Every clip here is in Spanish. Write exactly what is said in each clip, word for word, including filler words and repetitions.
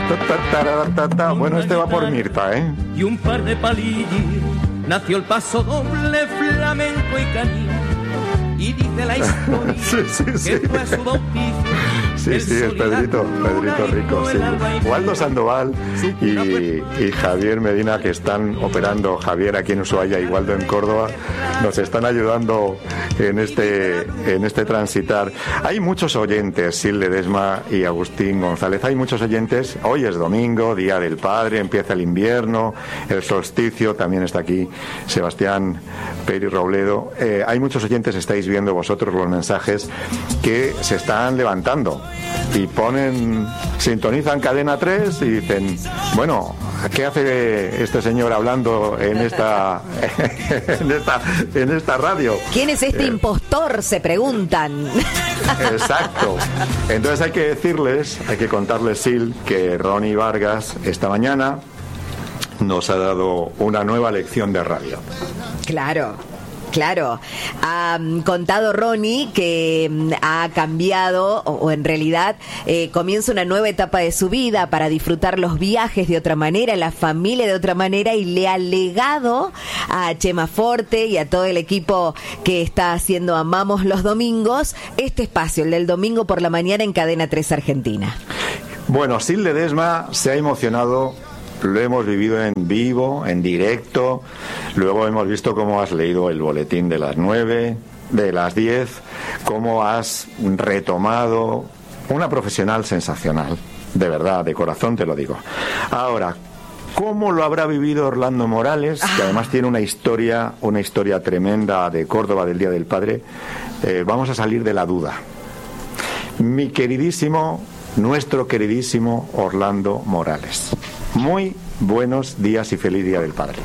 Bueno, este va por Mirta, ¿eh? Y un par de palillos, nació el paso doble, flamenco y cañón. Y dice la historia sí, sí, sí. que fue su bautizo. Sí, sí, es Pedrito, Pedrito Rico, sí. Waldo Sandoval y, y Javier Medina, que están operando, Javier aquí en Ushuaia y Waldo en Córdoba, nos están ayudando en este en este transitar. Hay muchos oyentes, Sil Ledesma y Agustín González, hay muchos oyentes. Hoy es domingo, Día del Padre, empieza el invierno, el solsticio, también está aquí Sebastián Peri Robledo. Eh, hay muchos oyentes, estáis viendo vosotros los mensajes, que se están levantando y ponen, sintonizan Cadena tres y dicen, bueno, ¿qué hace este señor hablando en esta en esta en esta radio? ¿Quién es este eh, impostor? Se preguntan. Exacto. Entonces hay que decirles, hay que contarles, Sil, que Ronnie Vargas esta mañana nos ha dado una nueva lección de radio. Claro. Claro, ha contado Ronnie que ha cambiado, o, o en realidad eh, comienza una nueva etapa de su vida para disfrutar los viajes de otra manera, la familia de otra manera, y le ha legado a Chema Forte y a todo el equipo que está haciendo Amamos los Domingos este espacio, el del domingo por la mañana en Cadena tres Argentina. Bueno, Sil Ledesma se ha emocionado. Lo hemos vivido en vivo, en directo. Luego hemos visto cómo has leído el boletín de las nueve, de las diez, cómo has retomado una profesional sensacional. De verdad, de corazón te lo digo. Ahora, ¿cómo lo habrá vivido Orlando Morales? Que además tiene una historia, una historia tremenda de Córdoba del Día del Padre. Eh, vamos a salir de la duda. Mi queridísimo, nuestro queridísimo Orlando Morales. Muy buenos días y feliz Día del Padre.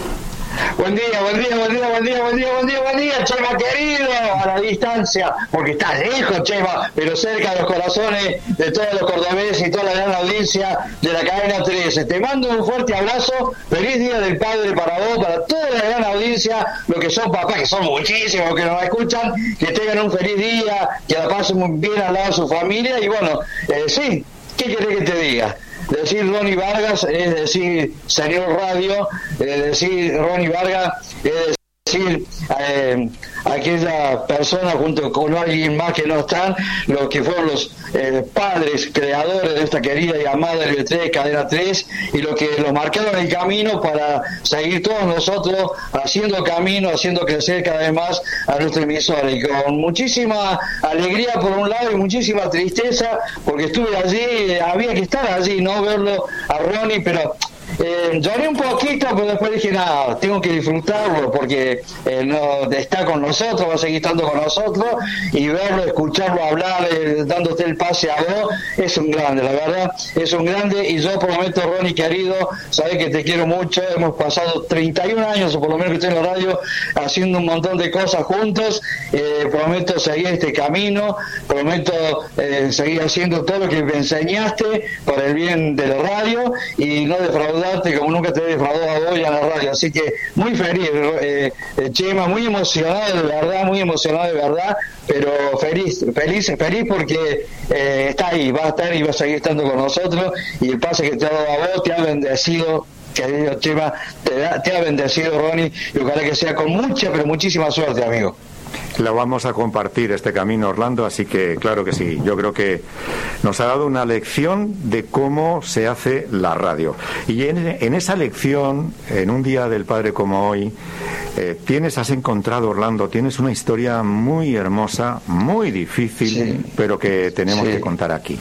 Buen día, buen día, buen día, buen día, buen día, buen día, buen día, Chema querido, a la distancia, porque estás lejos, Chema, pero cerca de los corazones de todos los cordobeses y toda la gran audiencia de la Cadena trece. Te mando un fuerte abrazo, feliz Día del Padre para vos, para toda la gran audiencia, los que son papás, que son muchísimos que nos escuchan, que tengan un feliz día, que la pasen muy bien al lado de su familia, y bueno, eh, sí, ¿qué querés que te diga? Decir Ronnie Vargas es decir señor radio, es decir Ronnie Vargas es decir eh, aquella persona junto con alguien más que no están, los que fueron los eh, padres creadores de esta querida y amada L B tres, Cadena tres, y los que los marcaron el camino para seguir todos nosotros haciendo camino, haciendo crecer cada vez más a nuestra emisora, y con muchísima alegría por un lado y muchísima tristeza porque estuve allí, había que estar allí, no verlo a Ronnie, pero Eh, lloré un poquito, pero después dije, nada, tengo que disfrutarlo porque eh, no está con nosotros, va a seguir estando con nosotros, y verlo, escucharlo hablar, eh, dándote el pase a vos, es un grande, la verdad, es un grande. Y yo prometo, Ronnie querido, sabés que te quiero mucho, hemos pasado treinta y un años, o por lo menos que estoy en la radio, haciendo un montón de cosas juntos. eh, prometo seguir este camino, prometo eh, seguir haciendo todo lo que me enseñaste por el bien de la radio y no defraudar como nunca te he defraudado a vos y a la radio. Así que muy feliz, eh, eh, Chema, muy emocionado de verdad, muy emocionado de verdad, pero feliz, feliz, feliz porque eh, está ahí, va a estar y va a seguir estando con nosotros, y el pase que te ha dado a vos te ha bendecido, querido Chema, te, da, te ha bendecido, Ronnie, y ojalá que sea con mucha, pero muchísima suerte, amigo. La vamos a compartir este camino, Orlando, así que claro que sí, yo creo que nos ha dado una lección de cómo se hace la radio, y en, en esa lección, en un Día del Padre como hoy, eh, tienes, has encontrado, Orlando, tienes una historia muy hermosa, muy difícil, sí, pero que tenemos sí. que contar aquí.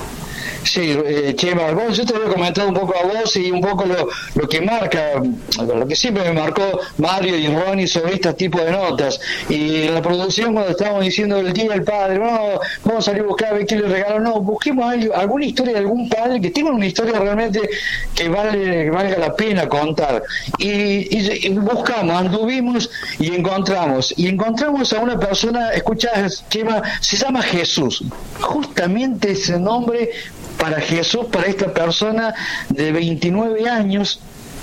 Sí, eh, Chema, bueno, yo te había comentado un poco a vos y un poco lo, lo que marca, lo que siempre me marcó Mario y Ronnie sobre este tipo de notas. Y en la producción, cuando estábamos diciendo el Día del Padre, no, vamos a salir a buscar a ver qué le regaló, no, busquemos algo, alguna historia de algún padre que tenga una historia realmente que vale, que valga la pena contar. Y, y, y buscamos, anduvimos y encontramos. Y encontramos a una persona, escuchás, Chema, se llama Jesús. Justamente ese nombre para Jesús, para esta persona de veintinueve años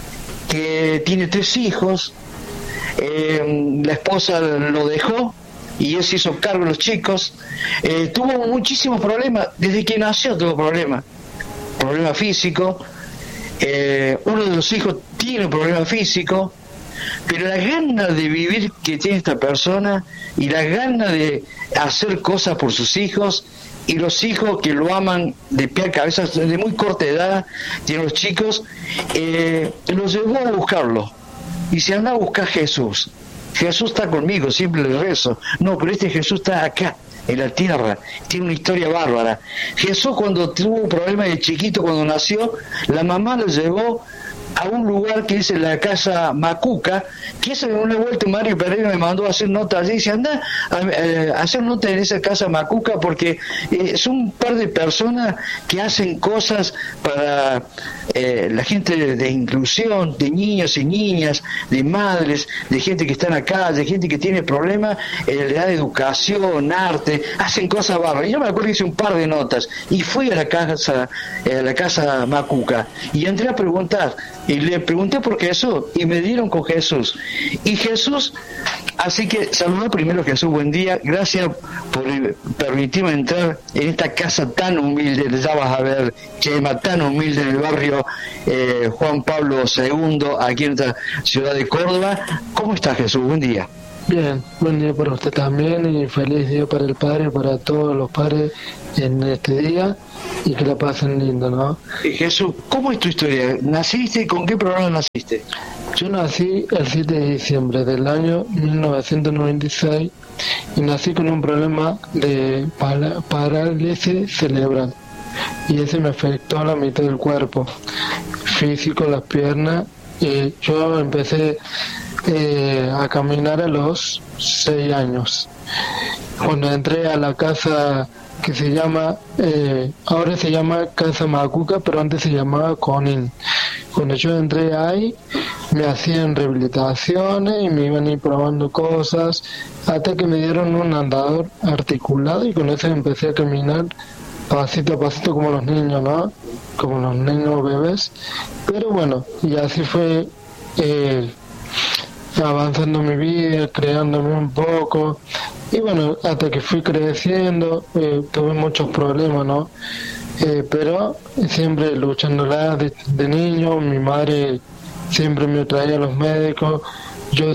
que tiene tres hijos, eh, la esposa lo dejó y él se hizo cargo de los chicos, eh, tuvo muchísimos problemas, desde que nació tuvo problemas, problema físico, eh, uno de los hijos tiene un problema físico, pero la gana de vivir que tiene esta persona y la gana de hacer cosas por sus hijos, y los hijos que lo aman de pie a cabeza de muy corta edad, tienen los chicos, eh, los llevó a buscarlo. Y se anda a buscar a Jesús. Jesús está conmigo, siempre le rezo. No, pero este Jesús está acá, en la tierra, tiene una historia bárbara. Jesús, cuando tuvo un problema de chiquito, cuando nació, la mamá lo llevó a un lugar que es la casa Macuca, que es en una vuelta Mario Pereira me mandó a hacer nota allí, y dice, anda a, a, a hacer nota en esa casa Macuca, porque eh, son un par de personas que hacen cosas para eh, la gente de, de inclusión, de niños y niñas, de madres, de gente que está en la calle, de gente que tiene problemas, eh, le da educación, arte, hacen cosas bárbaras. Y yo me acuerdo que hice un par de notas, y fui a la casa, eh, a la casa Macuca, y entré a preguntar, y le pregunté por Jesús, y me dieron con Jesús. Y Jesús, así que saludó primero Jesús, buen día, gracias por permitirme entrar en esta casa tan humilde, ya vas a ver, Chema, tan humilde en el barrio eh, Juan Pablo segundo, aquí en esta ciudad de Córdoba. ¿Cómo está Jesús? Buen día. Bien, buen día para usted también y feliz día para el padre y para todos los padres en este día y que la pasen lindo, ¿no? Y Jesús, ¿cómo es tu historia? ¿Naciste? ¿Con qué programa naciste? Yo nací el siete de diciembre del año mil novecientos noventa y seis y nací con un problema de para, parálisis cerebral y ese me afectó a la mitad del cuerpo, físico, las piernas, y yo empecé Eh, a caminar a los seis años. Cuando entré a la casa que se llama, eh, ahora se llama Casa Macuca, pero antes se llamaba Conin. Cuando yo entré ahí, me hacían rehabilitaciones y me iban a ir probando cosas, hasta que me dieron un andador articulado y con eso empecé a caminar pasito a pasito como los niños, ¿no? Como los niños bebés. Pero bueno, y así fue eh, avanzando mi vida, creándome un poco, y bueno, hasta que fui creciendo, eh, tuve muchos problemas, ¿no? Eh, pero siempre luchándola de, de niño, mi madre siempre me traía a los médicos, yo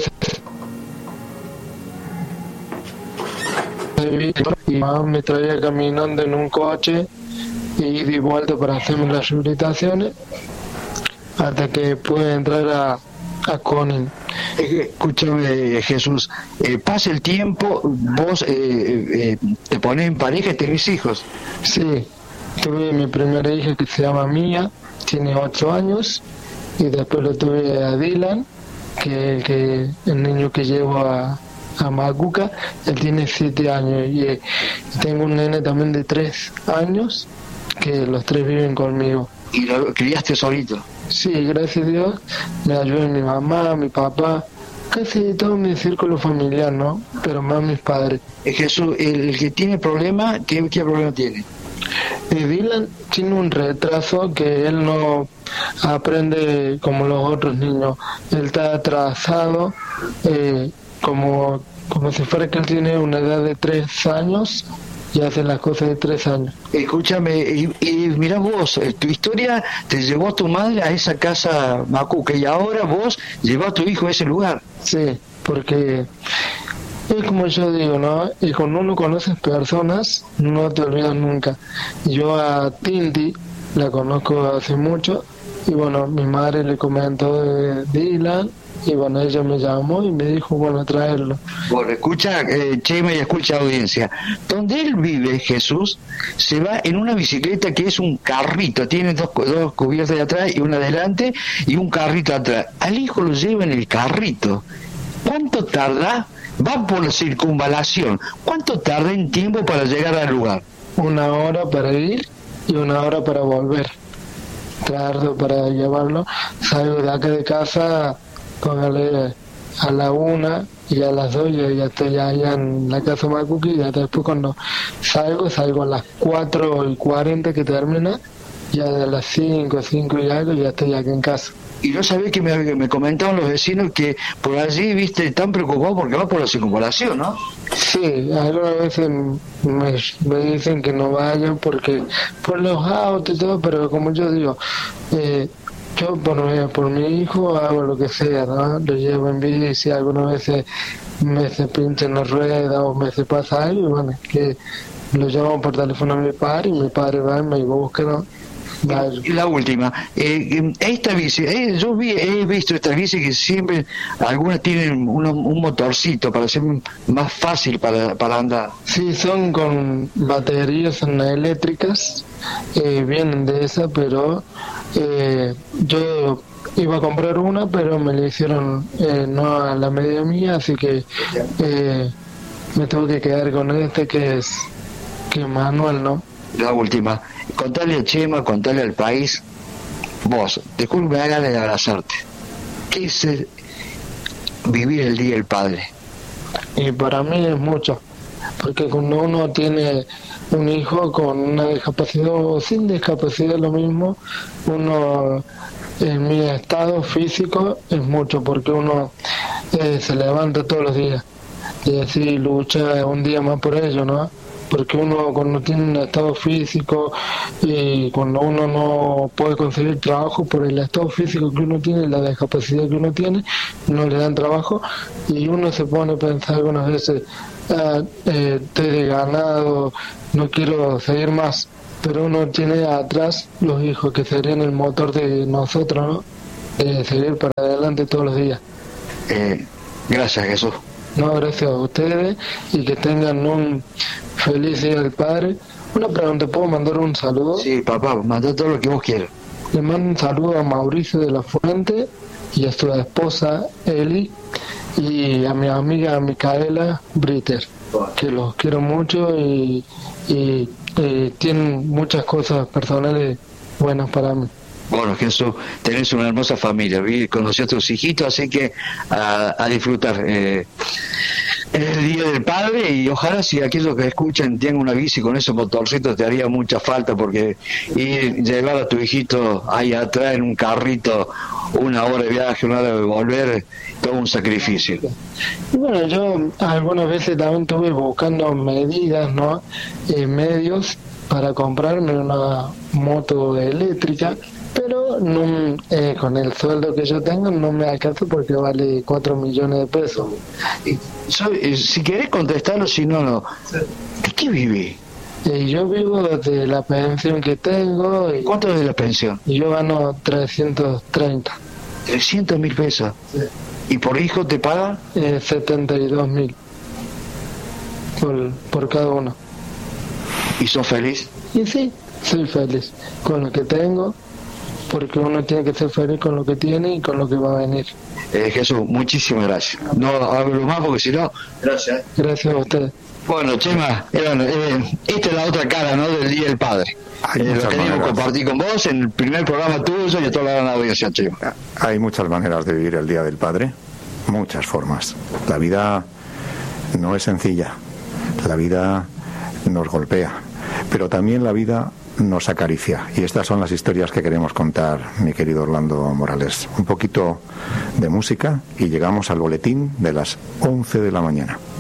y mamá me traía caminando en un coche y di vuelta para hacerme las rehabilitaciones, hasta que pude entrar a, a Conin. Escúchame, Jesús, eh, pasa el tiempo, vos eh, eh, te pones en pareja y tenés hijos. Sí, tuve mi primera hija que se llama Mía, tiene ocho años, y después lo tuve a Dylan, que, que el niño que llevo a, a Macuca, él tiene siete años, y eh, tengo un nene también de tres años, que los tres viven conmigo. ¿Y lo criaste solito? Sí, gracias a Dios, me ayudan mi mamá, mi papá, casi todo mi círculo familiar, ¿no? Pero más mis padres. Jesús, el que tiene problema, ¿qué, qué problema tiene? Eh, Dylan tiene un retraso que él no aprende como los otros niños. Él está atrasado, eh, como, como si fuera que él tiene una edad de tres años y hace las cosas de tres años. Escúchame, y, y mirá vos, tu historia te llevó a tu madre a esa casa Macuca y ahora vos llevás a tu hijo a ese lugar. Sí, porque es como yo digo, ¿no? Y cuando uno conoces personas, no te olvidas nunca. Yo a Tinti la conozco hace mucho y bueno, mi madre le comentó de Dylan y bueno, ella me llamó y me dijo, bueno, traerlo. Bueno, escucha, eh, Chema, y escucha audiencia. Donde él vive, Jesús, se va en una bicicleta que es un carrito, tiene dos, dos cubiertas de atrás y una adelante y un carrito atrás. Al hijo lo lleva en el carrito. ¿Cuánto tarda? Va por la circunvalación. ¿Cuánto tarda en tiempo para llegar al lugar? Una hora para ir y una hora para volver. Tardo para llevarlo. Salgo de acá de casa, póngale a la una y a las dos yo ya estoy allá en la casa Macuca y ya después cuando salgo, salgo a las cuatro y cuarenta que termina, ya de las cinco, cinco y algo ya estoy aquí en casa. Y no sabía que me, me comentaban los vecinos que por allí, viste, están preocupados porque va por la circunvalación, ¿no? Sí, algunas veces me, me dicen que no vaya porque por los autos y todo, pero como yo digo, eh, yo por, por mi hijo hago lo que sea, ¿no? Lo llevo en bici, algunas veces me se pincha en la rueda o me se pasa algo, y bueno, que lo llamo por teléfono a mi padre y mi padre va y me busca, ¿no? Y la última, eh, esta bici, eh, yo vi, he visto estas bici que siempre, algunas tienen uno, un motorcito para ser más fácil para, para andar. Sí, son con baterías, son eléctricas, eh, vienen de esa, pero eh, yo iba a comprar una, pero me la hicieron eh, no a la medida mía, así que eh, me tengo que quedar con este que es que es manual, ¿no? La última, contale a Chema, contale al país, vos, disculpe, me da ganas de abrazarte. ¿Qué es el, vivir el Día del Padre? Y para mí es mucho, porque cuando uno tiene un hijo con una discapacidad o sin discapacidad, lo mismo, uno, en mi estado físico es mucho, porque uno eh, se levanta todos los días y así lucha un día más por ello, ¿no? Porque uno cuando tiene un estado físico y cuando uno no puede conseguir trabajo por el estado físico que uno tiene, la discapacidad que uno tiene, no le dan trabajo y uno se pone a pensar algunas veces, ah, eh, estoy de ganado, no quiero seguir más, pero uno tiene atrás los hijos que serían el motor de nosotros, ¿no? De seguir para adelante todos los días. Eh, gracias, Jesús. No, gracias a ustedes y que tengan un feliz Día del Padre. Una pregunta, ¿puedo mandar un saludo? Sí, papá, manda todo lo que vos quieras. Le mando un saludo a Mauricio de la Fuente y a su esposa Eli y a mi amiga Micaela Britter, que los quiero mucho y, y, y tienen muchas cosas personales buenas para mí. Bueno, Jesús, tenés una hermosa familia, vi, conocí a tus hijitos, así que a, a disfrutar. Eh, es el Día del Padre y ojalá si aquellos que escuchan tengan una bici con esos motorcitos te haría mucha falta, porque ir llevar a tu hijito ahí atrás en un carrito una hora de viaje, una hora de volver, todo un sacrificio. Y bueno, yo algunas veces también estuve buscando medidas, ¿no? Eh, medios para comprarme una moto eléctrica, pero no, eh, con el sueldo que yo tengo no me alcanza porque vale cuatro millones de pesos. Y, soy, eh, si querés contestarlo, si no, no. ¿De qué viví? Eh, yo vivo de la pensión que tengo. Y, ¿cuánto es de la pensión? Y yo gano trescientos treinta. ¿trescientos mil pesos? Sí. ¿Y por hijo te pagan? Eh, setenta y dos mil por, por cada uno. ¿Y sos feliz? Y sí, soy feliz con lo que tengo, porque uno tiene que ser feliz con lo que tiene y con lo que va a venir. Eh, Jesús, muchísimas gracias. No hablo más porque si no... Gracias. Gracias a ustedes. Bueno, Chema, eh, bueno, eh, esta es la otra cara, ¿no?, del Día del Padre. Eh, lo queríamos compartir con vos en el primer programa tuyo y a toda la gran audiencia, Chema. Hay muchas maneras de vivir el Día del Padre, muchas formas. La vida no es sencilla, la vida nos golpea, pero también la vida nos acaricia, y estas son las historias que queremos contar, mi querido Orlando Morales. Un poquito de música y llegamos al boletín de las once de la mañana.